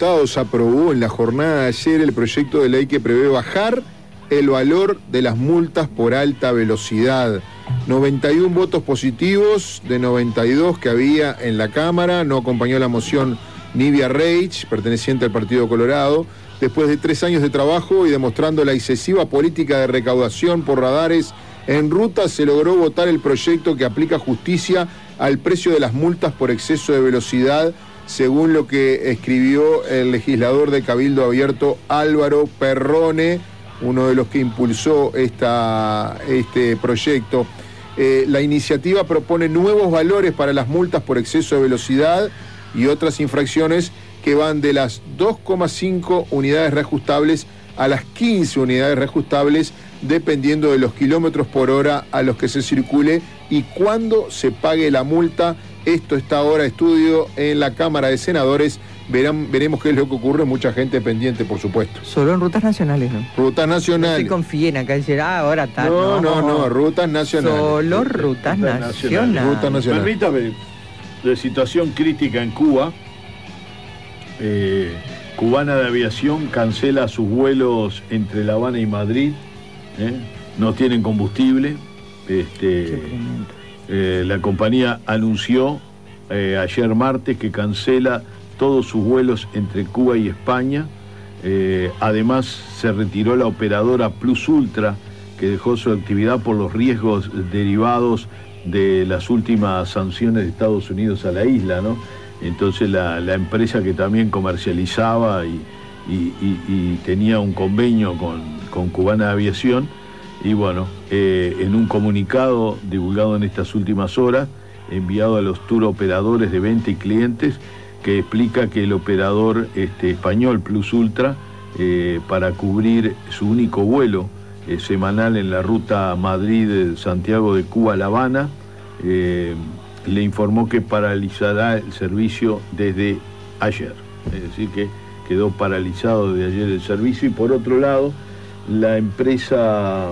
Diputados aprobó en la jornada de ayer el proyecto de ley que prevé bajar el valor de las multas por alta velocidad. 91 votos positivos de 92 que había en la Cámara. No acompañó la moción Nivia Reich, perteneciente al Partido Colorado. Después de 3 años de trabajo y demostrando la excesiva política de recaudación por radares en ruta, se logró votar el proyecto que aplica justicia al precio de las multas por exceso de velocidad, según lo que escribió el legislador de Cabildo Abierto Álvaro Perrone, uno de los que impulsó este proyecto. La iniciativa propone nuevos valores para las multas por exceso de velocidad y otras infracciones que van de las 2,5 unidades reajustables a las 15 unidades reajustables, dependiendo de los kilómetros por hora a los que se circule y cuándo se pague la multa. Esto está ahora a estudio en la Cámara de Senadores. Veremos qué es lo que ocurre. Mucha gente pendiente, por supuesto. Solo en rutas nacionales, ¿no? Rutas nacionales. No se confíen acá y decir, ahora está. No, rutas nacionales. Solo rutas nacionales. Rutas nacionales. Permítame, de situación crítica en Cuba. Cubana de Aviación cancela sus vuelos entre La Habana y Madrid. No tienen combustible. La compañía anunció ayer martes que cancela todos sus vuelos entre Cuba y España. Además, se retiró la operadora Plus Ultra, que dejó su actividad por los riesgos derivados de las últimas sanciones de Estados Unidos a la isla, ¿no? Entonces la empresa que también comercializaba y tenía un convenio con Cubana de Aviación, y bueno, en un comunicado divulgado en estas últimas horas, enviado a los tour operadores de venta y clientes, que explica que el operador español Plus Ultra, para cubrir su único vuelo semanal en la ruta Madrid-Santiago de Cuba a La Habana, le informó que paralizará el servicio desde ayer. Es decir, que quedó paralizado desde ayer el servicio. Y por otro lado, la empresa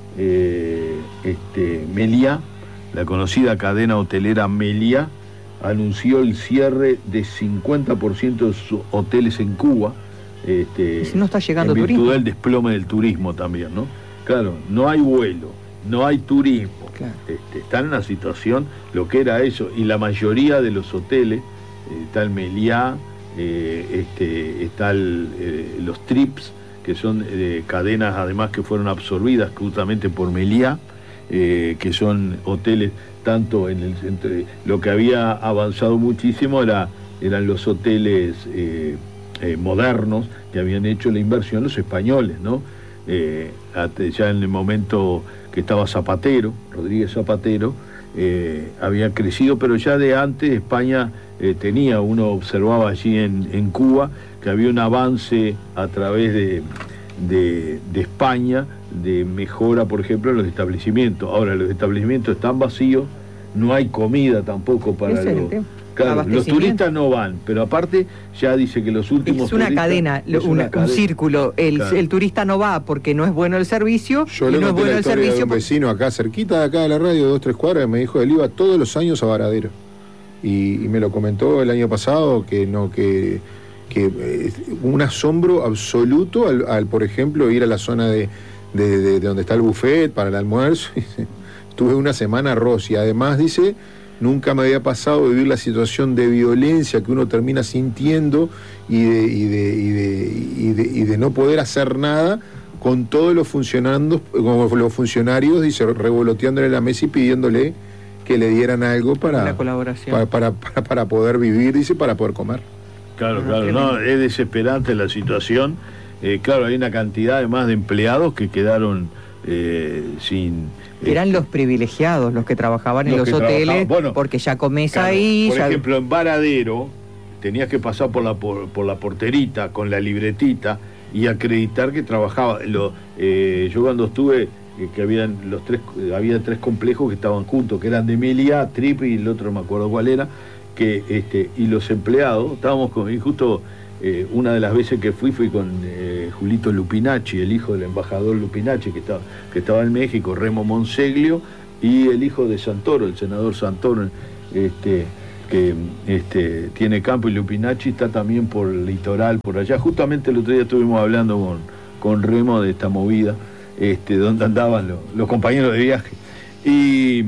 Meliá, la conocida cadena hotelera Meliá, anunció el cierre de 50% de sus hoteles en Cuba. Si no está llegando en virtud turismo. del desplome del turismo también, ¿no? Claro, no hay vuelo, no hay turismo. Claro. Está en una situación, lo que era eso, y la mayoría de los hoteles, está el Meliá, los Trips, que son cadenas además que fueron absorbidas justamente por Meliá, que son hoteles tanto en el centro. Lo que había avanzado muchísimo eran los hoteles modernos que habían hecho la inversión los españoles, ¿no? Ya en el momento que estaba Zapatero, Rodríguez Zapatero, había crecido, pero ya de antes España uno observaba allí en Cuba que había un avance a través de España de mejora, por ejemplo, en los establecimientos. Ahora los establecimientos están vacíos, no hay comida tampoco para Claro, los turistas no van, pero aparte ya dice que los últimos es una cadena, un círculo. El turista no va porque no es bueno el servicio. Yo le conté la historia de un vecino acá cerquita de acá de la radio, 2-3 cuadras, me dijo que él iba todos los años a Varadero y me lo comentó el año pasado que un asombro absoluto al por ejemplo ir a la zona de donde está el buffet para el almuerzo. Estuve una semana arroz y además dice, nunca me había pasado vivir la situación de violencia que uno termina sintiendo y de no poder hacer nada con todos los funcionarios, dice, revoloteándole la mesa y pidiéndole que le dieran algo para poder vivir, dice, para poder comer. Claro, no, es desesperante la situación. Claro, hay una cantidad además de empleados que quedaron sin... Eran los privilegiados, los que trabajaban en los hoteles, porque ya comés ahí... Por ejemplo, en Varadero tenías que pasar por la porterita con la libretita y acreditar que trabajaba. Yo cuando estuve, que había 3 complejos que estaban juntos, que eran de Meliá, Trip y el otro no me acuerdo cuál era, y los empleados, estábamos con... Y justo una de las veces que fui con Julito Lupinacci, el hijo del embajador Lupinacci, que estaba en México, Remo Monseglio, y el hijo de Santoro, el senador Santoro, que que tiene campo, y Lupinacci está también por el litoral, por allá. Justamente el otro día estuvimos hablando con Remo de esta movida, donde andaban los compañeros de viaje. Y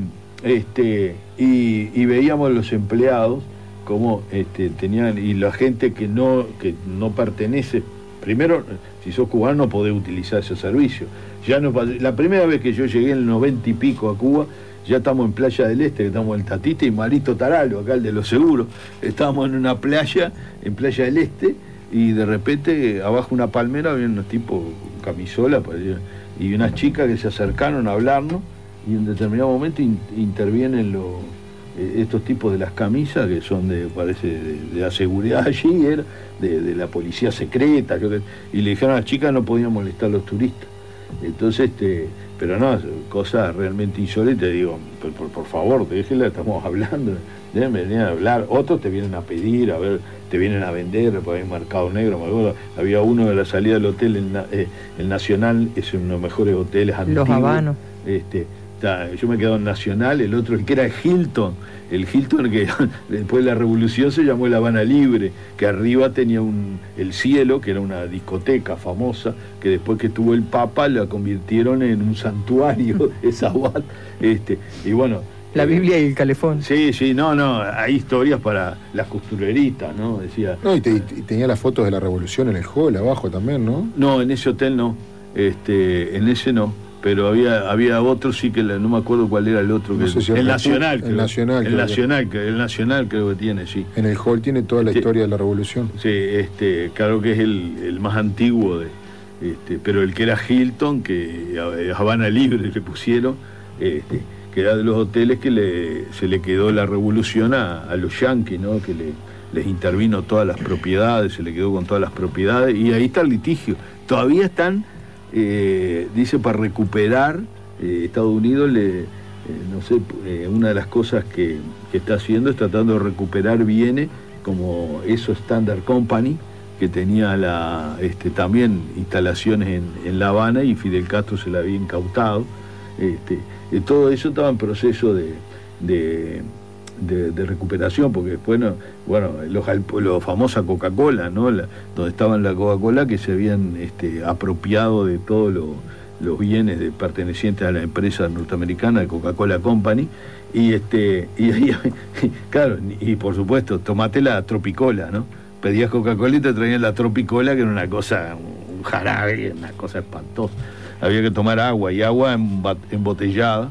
veíamos los empleados como tenían, y la gente que no pertenece. Primero, si sos cubano no podés utilizar ese servicio. Ya no, la primera vez que yo llegué en el 90 y pico a Cuba, ya estamos en Playa del Este, que estamos en el Tatita, y Marito Taralo, acá el de los seguros. Estábamos en una playa, en Playa del Este, y de repente abajo una palmera había unos tipos con camisola y unas chicas que se acercaron a hablarnos, y en determinado momento intervienen estos tipos de las camisas, que son de la seguridad allí, era de la policía secreta, y le dijeron a las chicas no podían molestar a los turistas. Entonces, pero no, cosas realmente insólitas. Digo, por favor, déjenla, estamos hablando, deben venir a hablar. Otros te vienen a pedir, a ver, te vienen a vender, porque hay mercado negro. Me acuerdo, había uno de la salida del hotel, el Nacional, es uno de los mejores hoteles antiguos. Los Habanos. Yo me quedo en Nacional, el otro, el que era Hilton, que después de la Revolución se llamó el Habana Libre, que arriba tenía el Cielo, que era una discoteca famosa, que después que tuvo el Papa la convirtieron en un santuario, esa Abad, y bueno. La Biblia y el calefón. Sí, hay historias para las costureristas, ¿no? Decía. No, y tenía las fotos de la Revolución en el hall abajo también, ¿no? No, en ese hotel no, en ese no. Pero había otro, sí, que no me acuerdo cuál era el otro. No sé si el Nacional. El Nacional creo que tiene, sí. En el hall tiene toda la historia de la Revolución. Sí, claro que es el más antiguo, pero el que era Hilton, que Habana Libre le pusieron, que era de los hoteles que se le quedó la Revolución a los yanquis, ¿no? Que les intervino todas las propiedades, se le quedó con todas las propiedades, y ahí está el litigio. Todavía están... dice, para recuperar, Estados Unidos una de las cosas que está haciendo es tratando de recuperar bienes como eso Standard Company, que tenía también instalaciones en La Habana, y Fidel Castro se la había incautado. Todo eso estaba en proceso de recuperación, porque después, los famosa Coca-Cola, ¿no? Donde estaban la Coca-Cola, que se habían apropiado de todos los bienes pertenecientes a la empresa norteamericana de Coca-Cola Company, y claro, y por supuesto, tomate la Tropicola, ¿no? Pedías Coca-Cola y te traían la Tropicola, que era una cosa, un jarabe, una cosa espantosa. Había que tomar agua, y agua embotellada,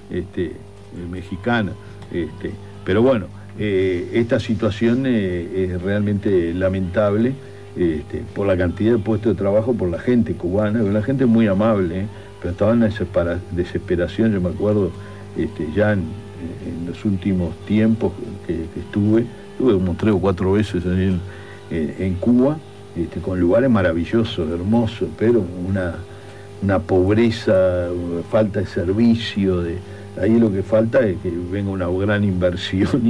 mexicana. Pero bueno, esta situación es realmente lamentable, por la cantidad de puestos de trabajo, por la gente cubana, la gente es muy amable, pero estaba en la desesperación. Yo me acuerdo, ya en los últimos tiempos que estuve como 3 o 4 veces en Cuba, con lugares maravillosos, hermosos, pero una pobreza, falta de servicio, ahí lo que falta es que venga una gran inversión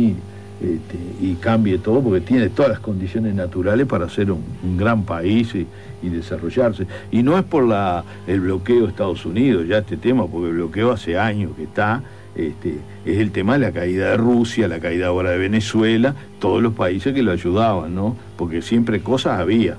y cambie todo, porque tiene todas las condiciones naturales para ser un gran país y desarrollarse. Y no es por el bloqueo de Estados Unidos, ya este tema, porque el bloqueo hace años que está, es el tema de la caída de Rusia, la caída ahora de Venezuela, todos los países que lo ayudaban, ¿no? Porque siempre cosas había.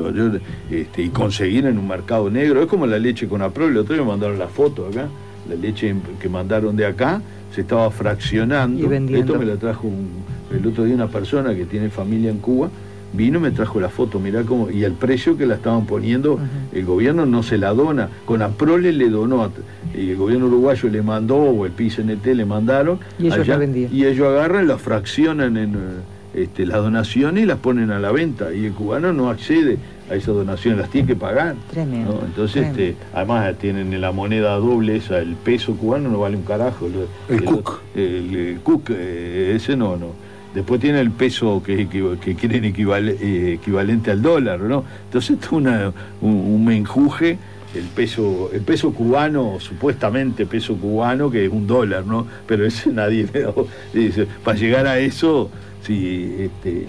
Y conseguir en un mercado negro, es como la leche con Aprol. El otro día me mandaron la foto acá, la leche que mandaron de acá se estaba fraccionando. Esto me la trajo el otro día una persona que tiene familia en Cuba, vino y me trajo la foto, mirá cómo, y el precio que la estaban poniendo, el gobierno no se la dona, con Aprole le donó, y el gobierno uruguayo le mandó, o el PICNT le mandaron, y ellos la vendían. Y ellos agarran, la fraccionan en las donaciones y las ponen a la venta, y el cubano no accede a esas donaciones, las tiene que pagar. Tremendo. ¿No? Entonces, además tienen la moneda doble esa, el peso cubano no vale un carajo. El CUC. El CUC, ese no. Después tiene el peso que quieren equivalente al dólar, ¿no? Entonces es un menjuje, el peso cubano, supuestamente peso cubano, que es $1, ¿no? Pero ese nadie le da. Dice, para llegar a eso, sí,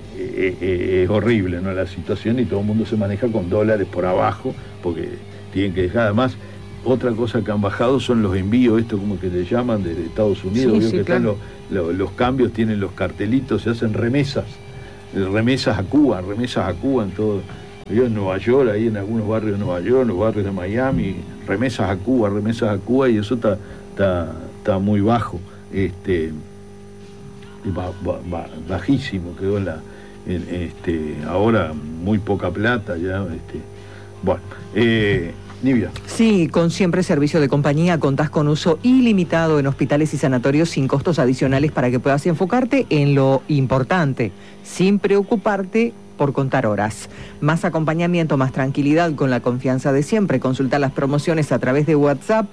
es horrible, ¿no? La situación, y todo el mundo se maneja con dólares por abajo, porque tienen que dejar. Además, otra cosa que han bajado son los envíos, esto como que le llaman, desde Estados Unidos. Sí, claro. Están los cambios, tienen los cartelitos, se hacen remesas a Cuba en todo. Yo en Nueva York, ahí en algunos barrios de Nueva York, en los barrios de Miami, remesas a Cuba, y eso está muy bajo. Bajísimo quedó ahora muy poca plata ya. Bueno, Nivia. Sí, con Siempre Servicio de Compañía contás con uso ilimitado en hospitales y sanatorios sin costos adicionales para que puedas enfocarte en lo importante, sin preocuparte por contar horas. Más acompañamiento, más tranquilidad con la confianza de siempre. Consulta las promociones a través de WhatsApp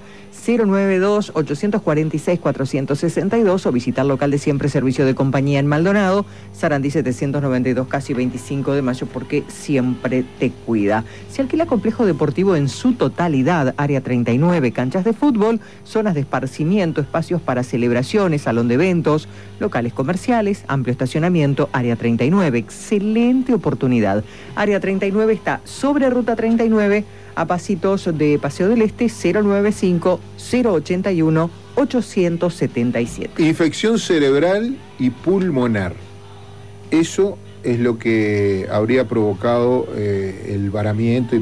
092-846-462 o visitar local de Siempre Servicio de Compañía en Maldonado, Sarandí 792, casi 25 de mayo, porque siempre te cuida. Se alquila complejo deportivo en su totalidad, área 39, canchas de fútbol, zonas de esparcimiento, espacios para celebraciones, salón de eventos, locales comerciales, amplio estacionamiento, área 39, excelente oportunidad. Área 39 está sobre Ruta 39, a pasitos de Paseo del Este, 095-081-877. Infección cerebral y pulmonar. Eso es lo que habría provocado el varamiento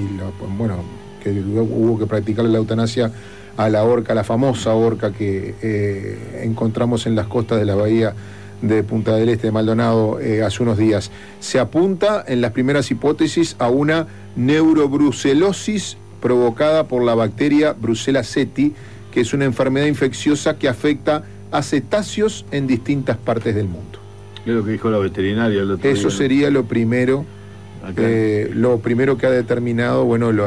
que hubo que practicar la eutanasia a la orca, la famosa orca que encontramos en las costas de la bahía de Punta del Este, de Maldonado, hace unos días. Se apunta en las primeras hipótesis a una neurobrucelosis provocada por la bacteria Brucella ceti, que es una enfermedad infecciosa que afecta a cetáceos en distintas partes del mundo. Es lo que dijo la veterinaria el otro Eso día, sería lo primero que ha determinado,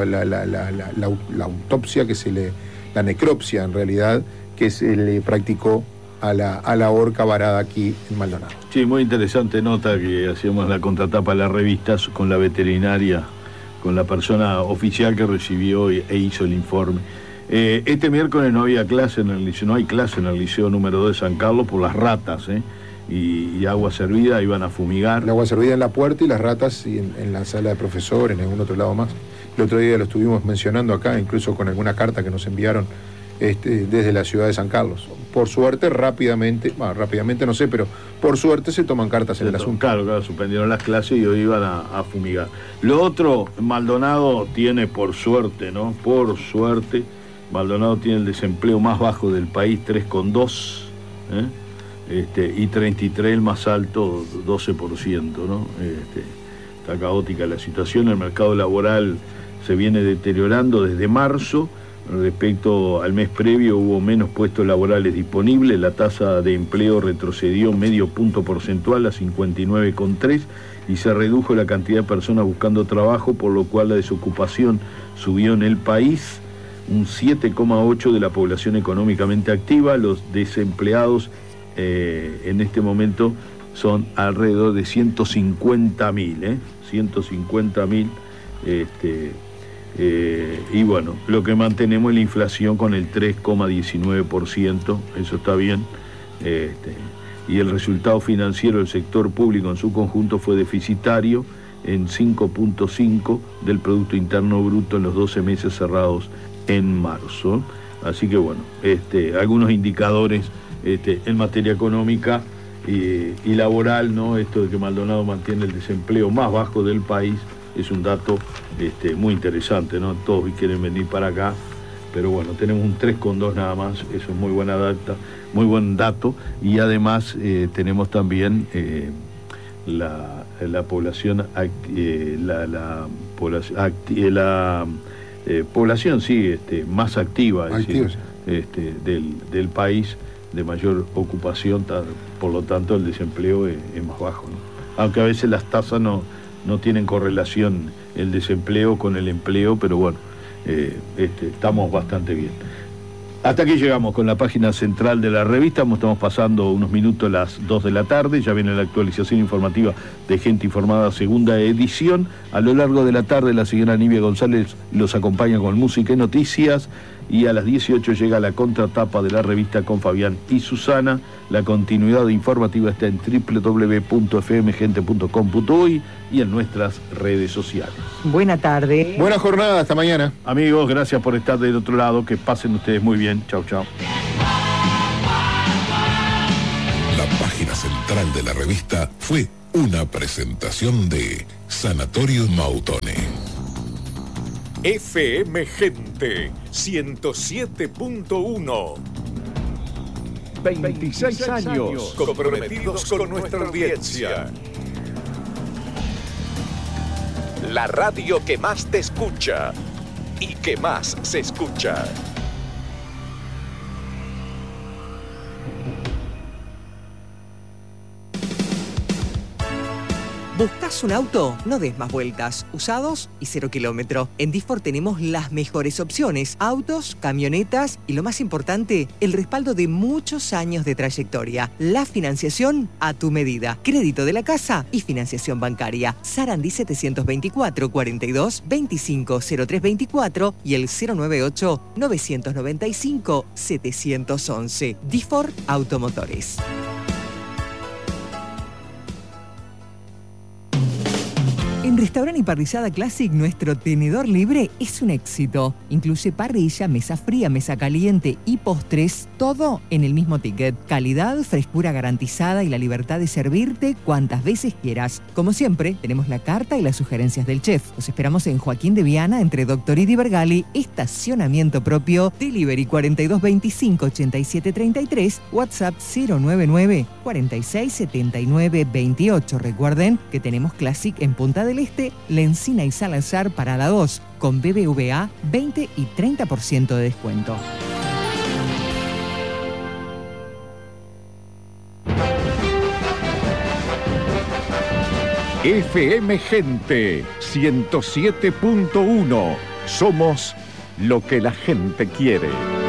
la autopsia la necropsia en realidad, que se le practicó a la orca varada aquí en Maldonado. Sí, muy interesante nota que hacíamos la contratapa de la revista con la veterinaria, con la persona oficial que recibió e hizo el informe. Este miércoles no hay clase en el liceo número 2 de San Carlos por las ratas, y agua servida, iban a fumigar. El agua servida en la puerta y las ratas en la sala de profesores, en algún otro lado más. El otro día lo estuvimos mencionando acá, incluso con alguna carta que nos enviaron desde la ciudad de San Carlos. Por suerte, rápidamente no sé, pero por suerte se toman cartas en el asunto. Claro, suspendieron las clases y hoy iban a fumigar. Lo otro, Maldonado tiene, por suerte, Maldonado tiene el desempleo más bajo del país, 3,2, y 33 el más alto, 12%, ¿no? Está caótica la situación, el mercado laboral se viene deteriorando desde marzo. Respecto al mes previo hubo menos puestos laborales disponibles, la tasa de empleo retrocedió medio punto porcentual a 59,3 y se redujo la cantidad de personas buscando trabajo, por lo cual la desocupación subió en el país un 7,8 de la población económicamente activa. Los desempleados en este momento son alrededor de 150.000, 150.000, y bueno, lo que mantenemos es la inflación con el 3,19%, eso está bien, y el resultado financiero del sector público en su conjunto fue deficitario en 5,5 del Producto Interno Bruto en los 12 meses cerrados en marzo. Así que bueno, algunos indicadores en materia económica y laboral, ¿no? Esto de que Maldonado mantiene el desempleo más bajo del país es un dato muy interesante, ¿no? Todos quieren venir para acá, pero bueno, tenemos un 3,2 nada más, eso es muy buena data, muy buen dato, y además tenemos también la población, población sí, más activa, es decir, del país, de mayor ocupación, por lo tanto el desempleo es más bajo, ¿no? Aunque a veces las tasas no tienen correlación el desempleo con el empleo, pero bueno, estamos bastante bien. Hasta aquí llegamos con la página central de la revista. Estamos pasando unos minutos las 2 de la tarde. Ya viene la actualización informativa de Gente Informada, segunda edición. A lo largo de la tarde la señora Nivia González los acompaña con música y noticias. y a las 18 llega la contratapa de la revista con Fabián y Susana. La continuidad informativa está en www.fmgente.com.uy y en nuestras redes sociales. Buena tarde. Buena jornada, hasta mañana. Amigos, gracias por estar del otro lado, que pasen ustedes muy bien. Chau, chau. La página central de la revista fue una presentación de Sanatorio Mautone. FM Gente 107.1. 26 años comprometidos con nuestra audiencia. La radio que más te escucha y que más se escucha. ¿Buscas un auto? No des más vueltas. Usados y 0 kilómetro. En Disfor tenemos las mejores opciones. Autos, camionetas y lo más importante, el respaldo de muchos años de trayectoria. La financiación a tu medida. Crédito de la casa y financiación bancaria. Sarandí 724 42 25 0324 y el 098 995 711. Disfor Automotores. En Restaurante y Parrillada Classic, nuestro tenedor libre es un éxito. Incluye parrilla, mesa fría, mesa caliente y postres, todo en el mismo ticket. Calidad, frescura garantizada y la libertad de servirte cuantas veces quieras. Como siempre, tenemos la carta y las sugerencias del chef. Los esperamos en Joaquín de Viana, entre Doctorito y Bergali, estacionamiento propio, delivery 4225 8733, WhatsApp 099 4679 28. Recuerden que tenemos Classic en Punta del Este, La Encina y Salazar para la 2, con BBVA 20 y 30% de descuento. FM Gente 107.1. Somos lo que la gente quiere.